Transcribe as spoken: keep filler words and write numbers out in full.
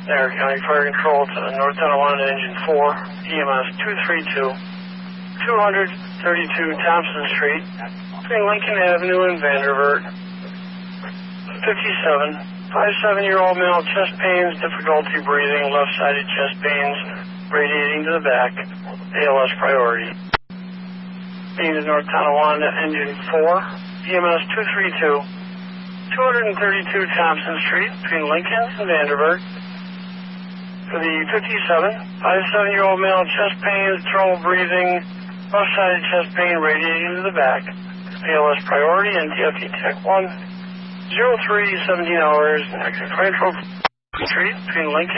There, County Fire Control to North Tonawanda Engine four, E M S two three two, two thirty-two Thompson Street, between Lincoln Avenue and Vanderbilt. fifty-seven, five-seven-year-old male, chest pains, difficulty breathing, left-sided chest pains, radiating to the back, A L S priority. Being to North Tonawanda Engine four, E M S two three two, two thirty-two Thompson Street, between Lincoln and Vanderbilt. For the fifty-seven, five-seven-year-old male, chest pains, trouble breathing, left-sided chest pain, radiating to the back, A L S priority, and T F T Tech one, zero three, seventeen hours, exit control street, between Lincoln